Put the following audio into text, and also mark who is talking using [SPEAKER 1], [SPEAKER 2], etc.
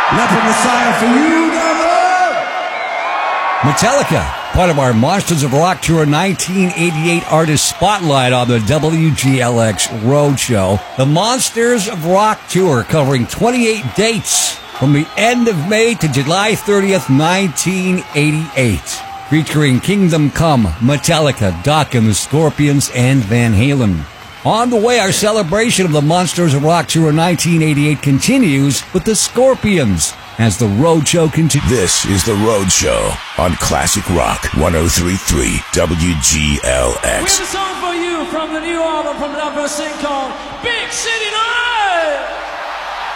[SPEAKER 1] Leopard Messiah for you, Devil!
[SPEAKER 2] Metallica, part of our Monsters of Rock Tour 1988 Artist Spotlight on the WGLX Roadshow. The Monsters of Rock Tour covering 28 dates from the end of May to July 30th, 1988. Featuring Kingdom Come, Metallica, Dokken and the Scorpions, and Van Halen. On the way, our celebration of the Monsters of Rock Tour 1988 continues with the Scorpions as the Roadshow continues.
[SPEAKER 3] This is the Roadshow on Classic Rock 103.3 WGLX.
[SPEAKER 4] We have a song for you from the new album from Leopard Sing called Big City Night!